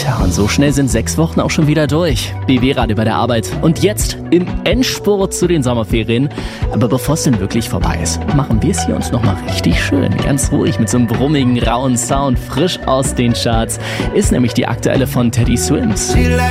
Tja, und so schnell sind 6 Wochen auch schon wieder durch. BB-Radio bei der Arbeit. Und jetzt im Endspurt zu den Sommerferien. Aber bevor es denn wirklich vorbei ist, machen wir es hier uns nochmal richtig schön. Ganz ruhig mit so einem brummigen, rauen Sound, frisch aus den Charts. Ist nämlich die aktuelle von Teddy Swims.